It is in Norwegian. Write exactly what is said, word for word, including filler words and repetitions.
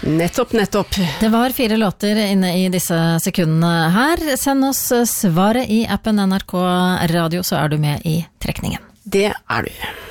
Nettopp, nettopp. Det var fire låter inne i disse sekundene her. Send oss svaret i appen N R K Radio, så er du med i trekningen. Det er du.